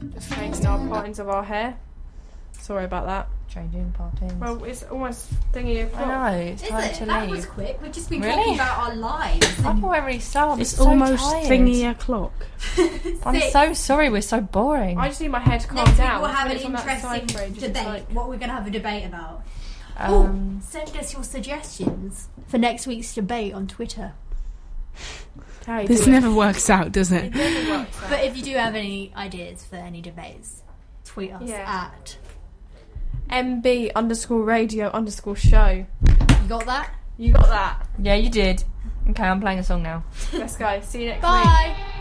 Just changing our partings of our hair. Sorry about that. Changing partings. Well, it's almost thingy o'clock. I know, it's time to That leave. was quick. We've just been Really? talking about our lives. I thought we weren't really starting. It's so almost tired. thingy o'clock. I'm so sorry, we're so boring. I just need my hair to calm Next week down. we'll have an It's on that side interesting fridge, it's debate. like- What we're going to have a debate about. Um, Send us your suggestions for next week's debate on Twitter. Okay, This do it. never works out, does It it? never works out. But if you do have any ideas for any debates, tweet us Yeah. at... MB_radio_show. You got that? You got that? yeah, you did. Okay, I'm playing a song now. Let's go. See you next week. Bye!